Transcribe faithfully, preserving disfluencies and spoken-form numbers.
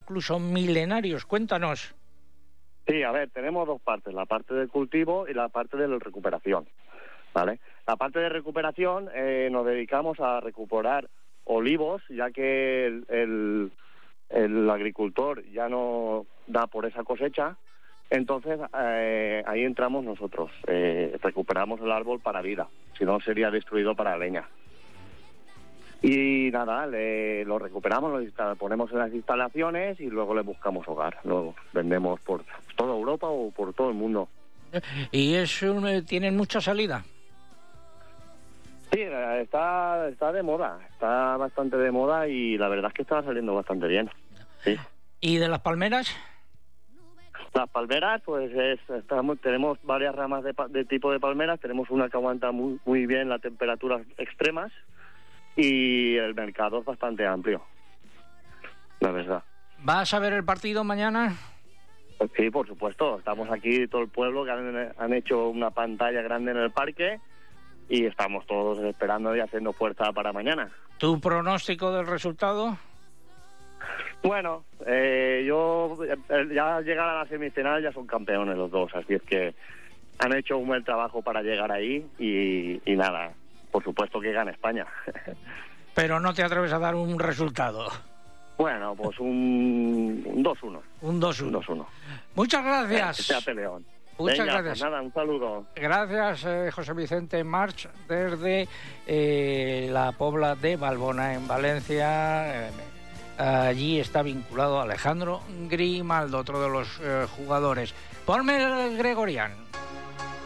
incluso milenarios. Cuéntanos. Sí, a ver, tenemos dos partes, la parte del cultivo y la parte de la recuperación, ¿vale? La parte de recuperación eh, nos dedicamos a recuperar olivos, ya que el, el, el agricultor ya no da por esa cosecha, entonces eh, ahí entramos nosotros, eh, recuperamos el árbol para vida, si no sería destruido para leña. Y nada, le, lo recuperamos, lo instala, ponemos en las instalaciones y luego le buscamos hogar. Lo vendemos por toda Europa o por todo el mundo. ¿Y es un, tienen mucha salida? Sí, está, está de moda, está bastante de moda y la verdad es que está saliendo bastante bien. Sí. ¿Y de las palmeras? Las palmeras, pues es, estamos, tenemos varias ramas de, de tipo de palmeras. Tenemos una que aguanta muy, muy bien las temperaturas extremas. Y el mercado es bastante amplio, la verdad. ¿Vas a ver el partido mañana? Pues sí, por supuesto. Estamos aquí, todo el pueblo, que han, han hecho una pantalla grande en el parque y estamos todos esperando y haciendo fuerza para mañana. ¿Tu pronóstico del resultado? Bueno, eh, yo ya llegar a la semifinal ya son campeones los dos, así es que han hecho un buen trabajo para llegar ahí y, y nada. Por supuesto que gana España. Pero no te atreves a dar un resultado. Bueno, pues un, un dos uno. Un dos uno. Un dos uno. Muchas gracias. Eh, sea peleón. Muchas Venga, gracias. Pues nada, un saludo. Gracias, eh, José Vicente March, desde eh, la Pobla de Valbona, en Valencia. Eh, allí está vinculado Alejandro Grimaldo, otro de los eh, jugadores. Ponme el Gregorian.